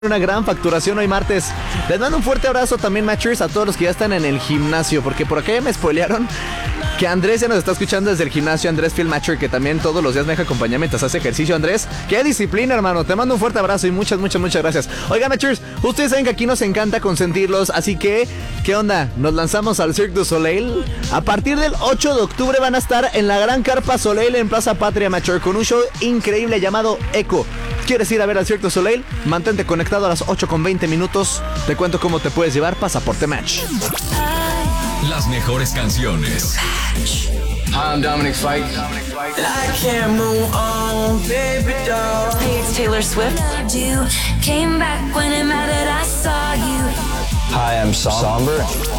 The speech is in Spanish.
Una gran facturación hoy martes. Les mando un fuerte abrazo también, Matchers, a todos los que ya están en el gimnasio, porque por acá ya me spoilearon que Andrés ya nos está escuchando desde el gimnasio. Andrés Field Matcher, que también todos los días me deja acompañar mientras hace ejercicio. Andrés, qué disciplina, hermano. Te mando un fuerte abrazo y muchas gracias. Oigan, Matchers, ustedes saben que aquí nos encanta consentirlos, así que, ¿qué onda? Nos lanzamos al Cirque du Soleil. A partir del 8 de octubre van a estar en la Gran Carpa Soleil en Plaza Patria, Matcher, con un show increíble llamado Echo. ¿Quieres ir a ver al Cirque du Soleil? Mantente conectado a las 8:20. Te cuento cómo te puedes llevar pasaporte Match. Las mejores canciones. Hi, I'm Dominic Fike. I can't move on, baby doll. Hey, it's Taylor Swift. You came back when it mattered, I saw you. Hi, I'm Somber.